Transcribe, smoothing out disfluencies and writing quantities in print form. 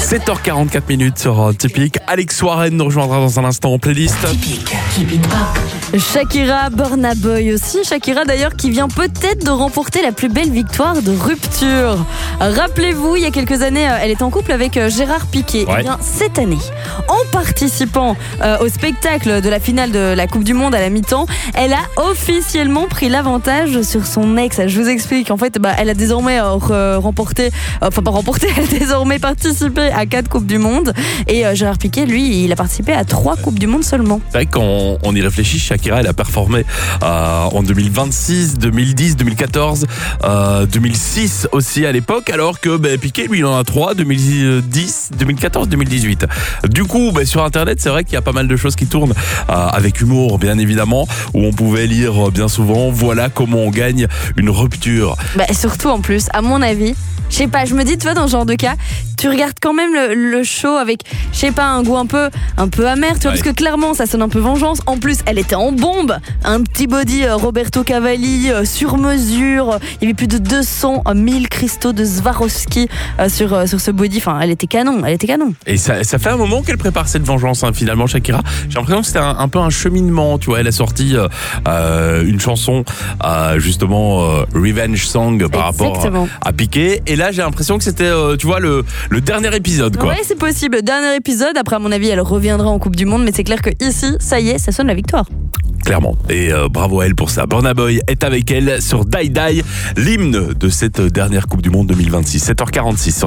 7h44 sur Typique. Alex Warren nous rejoindra dans un instant en playlist. Typique Pop. Shakira, Burna Boy aussi. Shakira d'ailleurs qui vient peut-être de remporter la plus belle victoire de rupture. Rappelez-vous, il y a quelques années, elle était en couple avec Gérard Piqué. Ouais. Et bien cette année, en participant au spectacle de la finale de la Coupe du Monde à la mi-temps, elle a officiellement pris l'avantage sur son ex. Je vous explique. En fait, elle a désormais remporté, elle a désormais participé à 4 Coupes du Monde. Et Gérard Piqué, lui, il a participé à 3 Coupes du Monde seulement. C'est vrai que quand on y réfléchit, Shakira, elle a performé en 2026, 2010, 2014, 2006 aussi à l'époque, alors que Piqué, lui, il en a 3, 2010, 2014, 2018. Du coup, sur Internet, c'est vrai qu'il y a pas mal de choses qui tournent avec humour, bien évidemment, où on pouvait lire bien souvent, voilà comment on gagne une rupture. Surtout en plus, à mon avis, je sais pas, je me dis, tu vois, dans ce genre de cas, tu regardes quand même le show avec, je sais pas, un goût un peu amer, tu vois, parce que clairement, ça sonne un peu vengeance. En plus, elle était en bombe, un petit body Roberto Cavalli sur mesure. Il y avait plus de 200 000 cristaux de Swarovski sur ce body. Enfin, elle était canon. Et ça fait un moment qu'elle prépare cette vengeance, finalement, Shakira. J'ai l'impression que c'était un peu un cheminement, tu vois. Elle a sorti une chanson, justement, Revenge Song par rapport à Piqué. Et là, j'ai l'impression que c'était, tu vois, le dernier épisode, quoi. Ouais, c'est possible. Dernier épisode. Après, à mon avis, elle reviendra en Coupe du Monde. Mais c'est clair que ici, ça y est, ça sonne la victoire. Clairement. Et bravo à elle pour ça. Burna Boy est avec elle sur Die Die, l'hymne de cette dernière Coupe du Monde 2026. 7h46 sur